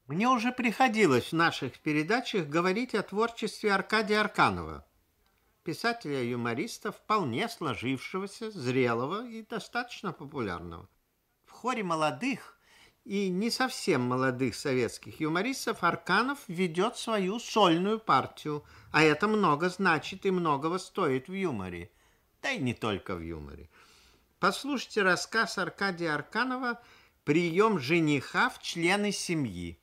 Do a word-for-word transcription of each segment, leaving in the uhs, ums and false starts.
Мне уже приходилось в наших передачах говорить о творчестве Аркадия Арканова, писателя-юмориста, вполне сложившегося, зрелого и достаточно популярного. В хоре молодых и не совсем молодых советских юмористов Арканов ведет свою сольную партию, а это много значит и многого стоит в юморе. Да и не только в юморе. Послушайте рассказ Аркадия Арканова «Прием жениха в члены семьи».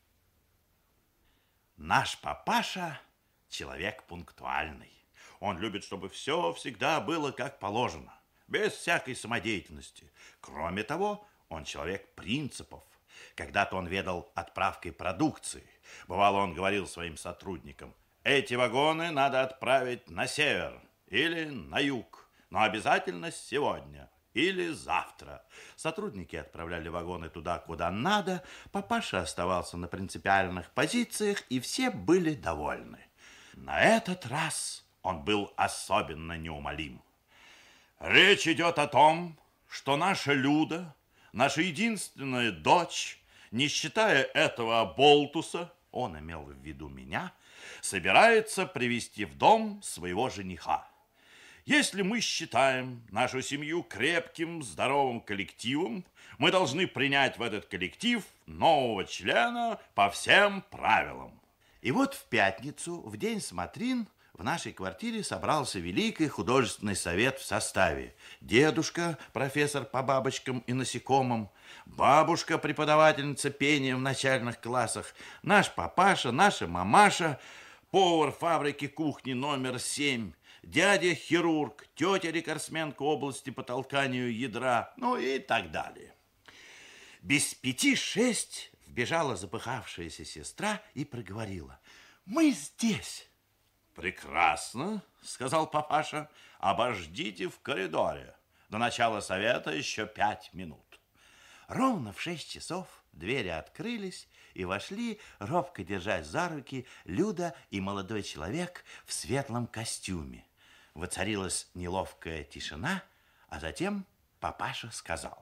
Наш папаша человек пунктуальный. Он любит, чтобы все всегда было как положено, без всякой самодеятельности. Кроме того, он человек принципов. Когда-то он ведал отправкой продукции. Бывало, он говорил своим сотрудникам: эти вагоны надо отправить на север или на юг, но обязательно сегодня или завтра. Сотрудники отправляли вагоны туда, куда надо. Папаша оставался на принципиальных позициях, и все были довольны. На этот раз он был особенно неумолим. Речь идет о том, что наша Люда, наша единственная дочь, не считая этого оболтуса, он имел в виду меня, собирается привести в дом своего жениха. Если мы считаем нашу семью крепким, здоровым коллективом, мы должны принять в этот коллектив нового члена по всем правилам. И вот в пятницу, в день смотрин, в нашей квартире собрался великий художественный совет в составе: дедушка, профессор по бабочкам и насекомым, бабушка, преподавательница пения в начальных классах, наш папаша, наша мамаша, повар фабрики кухни номер семь, дядя хирург, тетя рекордсменка области по толканию ядра, ну и так далее. Без пяти шесть вбежала запыхавшаяся сестра и проговорила: мы здесь. Прекрасно, сказал папаша, обождите в коридоре. До начала совета еще пять минут. Ровно в шесть часов двери открылись, и вошли, робко держась за руки, Люда и молодой человек в светлом костюме. Воцарилась неловкая тишина, а затем папаша сказал: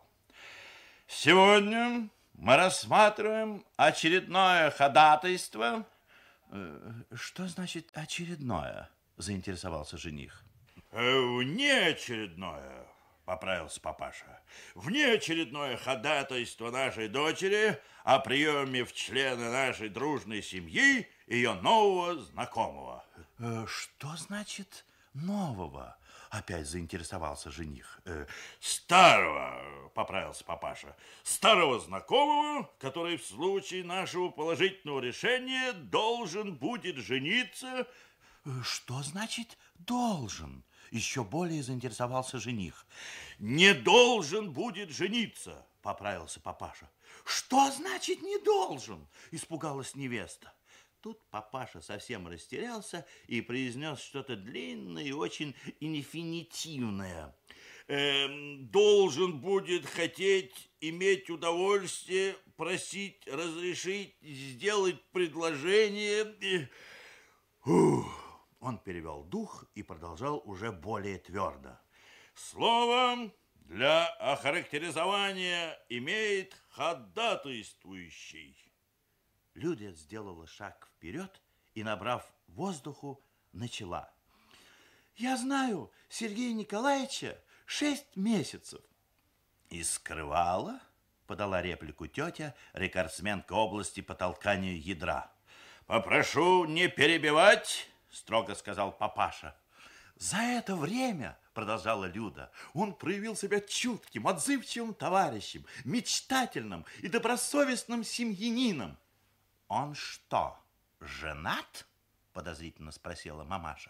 сегодня мы рассматриваем очередное ходатайство. Что значит очередное? Заинтересовался жених. Внеочередное, поправился папаша. Внеочередное ходатайство нашей дочери о приеме в члены нашей дружной семьи ее нового знакомого. Что значит нового? Опять заинтересовался жених. Старого, поправился папаша. Старого знакомого, который в случае нашего положительного решения должен будет жениться. Что значит должен? Еще более заинтересовался жених. Не должен будет жениться, поправился папаша. Что значит не должен? Испугалась невеста. Тут папаша совсем растерялся и произнес что-то длинное и очень инфинитивное. Эм, должен будет хотеть, иметь удовольствие, просить, разрешить, сделать предложение. Ух. Он перевел дух и продолжал уже более твердо. Слово для охарактеризования имеет ходатайствующий. Люда сделала шаг вперед и, набрав воздуху, начала. Я знаю Сергея Николаевича шесть месяцев. И скрывала, подала реплику тетя, рекордсменка области по толканию ядра. Попрошу не перебивать, строго сказал папаша. За это время, продолжала Люда, он проявил себя чутким, отзывчивым товарищем, мечтательным и добросовестным семьянином. Он что, женат? Подозрительно спросила мамаша.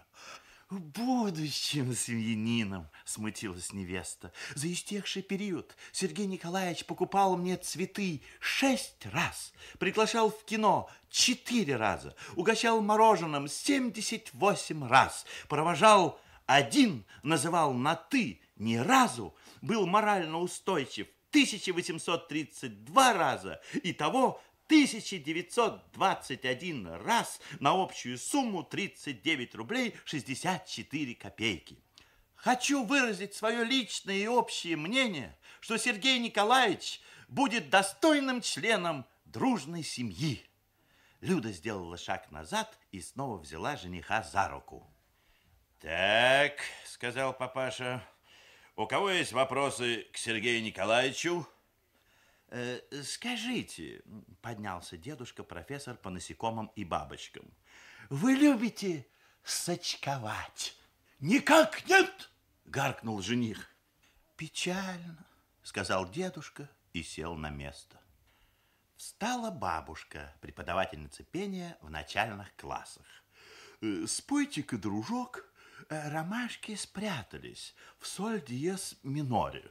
Будущим семьянином, смутилась невеста. За истекший период Сергей Николаевич покупал мне цветы шесть раз, приглашал в кино четыре раза, угощал мороженым семьдесят восемь раз, провожал один, называл на «ты» ни разу, был морально устойчив тысяча восемьсот тридцать два раза, и того тысяча девятьсот двадцать один раз на общую сумму тридцать девять рублей шестьдесят четыре копейки. Хочу выразить свое личное и общее мнение, что Сергей Николаевич будет достойным членом дружной семьи. Люда сделала шаг назад и снова взяла жениха за руку. Так, сказал папаша, у кого есть вопросы к Сергею Николаевичу? Э, скажите, поднялся дедушка, профессор по насекомым и бабочкам. Вы любите сочковать? Никак нет, гаркнул жених. Печально, сказал дедушка и сел на место. Встала бабушка, преподавательница пения в начальных классах. Спойте-ка, дружок, ромашки спрятались в соль диез миноре.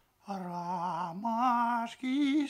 Ромашки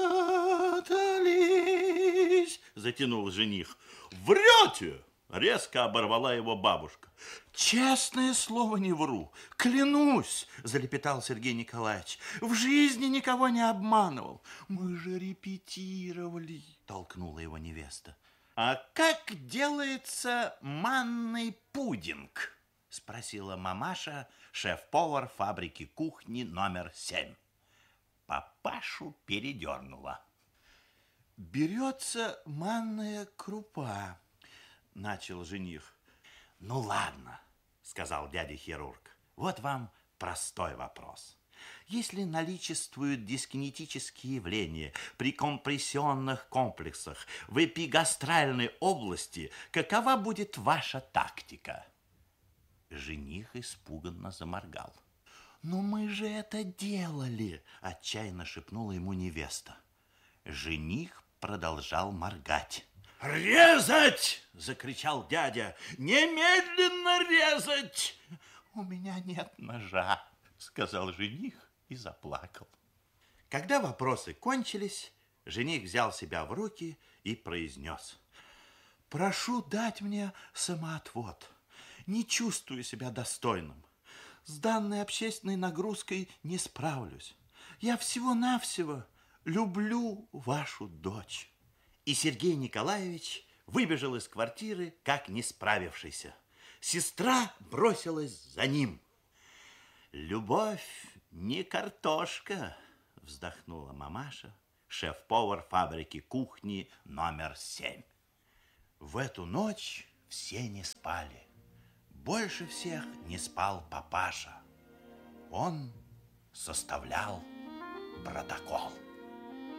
спрятались, затянул жених. Врете! Резко оборвала его бабушка. Честное слово, не вру, клянусь, залепетал Сергей Николаевич. В жизни никого не обманывал. Мы же репетировали, толкнула его невеста. А как делается манный пудинг? Спросила мамаша, шеф-повар фабрики кухни номер семь. Папашу передернула. Берется манная крупа, начал жених. Ну ладно, сказал дядя-хирург. Вот вам простой вопрос. Если наличествуют дискинетические явления при компрессионных комплексах в эпигастральной области, какова будет ваша тактика? Жених испуганно заморгал. «Но мы же это делали!» – отчаянно шепнула ему невеста. Жених продолжал моргать. «Резать!» – закричал дядя. «Немедленно резать!» «У меня нет ножа!» – сказал жених и заплакал. Когда вопросы кончились, жених взял себя в руки и произнес. «Прошу дать мне самоотвод. Не чувствую себя достойным. С данной общественной нагрузкой не справлюсь. Я всего-навсего люблю вашу дочь». И Сергей Николаевич выбежал из квартиры, как не справившийся. Сестра бросилась за ним. «Любовь не картошка», вздохнула мамаша, шеф-повар фабрики кухни номер семь. В эту ночь все не спали. Больше всех не спал папаша. Он составлял протокол.